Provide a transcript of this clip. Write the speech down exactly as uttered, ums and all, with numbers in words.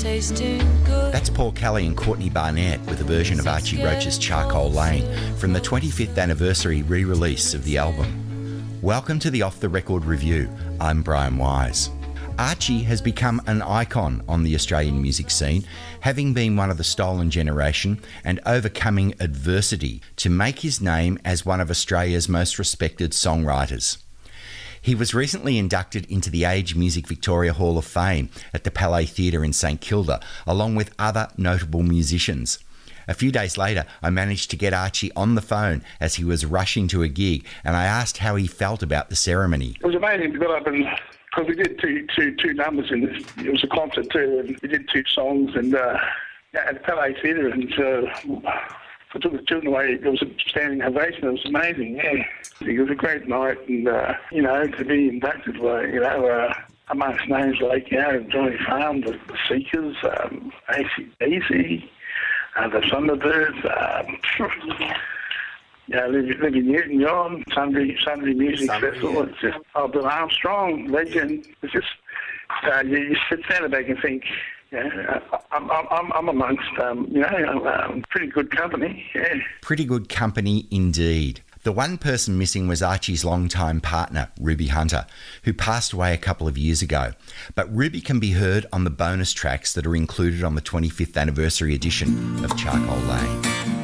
tasting good. That's Paul Kelly and Courtney Barnett with a version of Archie Roach's Charcoal Lane from the twenty-fifth anniversary re-release of the album. Welcome to the Off the Record Review. I'm Brian Wise. Archie has become an icon on the Australian music scene, having been one of the stolen generation and overcoming adversity to make his name as one of Australia's most respected songwriters. He was recently inducted into the Age Music Victoria Hall of Fame at the Palais Theatre in St Kilda, along with other notable musicians. A few days later, I managed to get Archie on the phone as he was rushing to a gig, and I asked how he felt about the ceremony. It was amazing to go up and, because we did two, two, two numbers in this, it was a concert too, and we did two songs, and uh, at the Palais Theatre, and uh, I took the children away. It was a standing ovation. It was amazing, yeah. It was a great night, and, uh, you know, to be inducted by, you know, uh, amongst names like, you know, Johnny Farm, the, the Seekers, um, A C D C, uh, the Thunderbirds, um, you know, Libby Newton-John, Sunday, Sunday Music Sunday, Festival. yeah. It's just, oh, Bill Armstrong, legend. It's just, uh, you, you sit stand back and think, yeah, I'm, I'm, I'm amongst, um, you know, um, pretty good company, yeah. Pretty good company indeed. The one person missing was Archie's longtime partner, Ruby Hunter, who passed away a couple of years ago. But Ruby can be heard on the bonus tracks that are included on the twenty-fifth anniversary edition of Charcoal Lane.